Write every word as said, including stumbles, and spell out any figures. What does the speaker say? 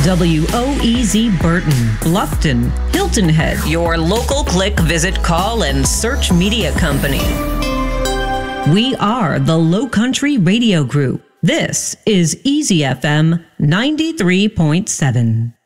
W O E Z Burton, Bluffton, Hilton Head, your local click, visit, call, and search media company. We are the Low Country Radio Group. This is Easy F M ninety-three point seven.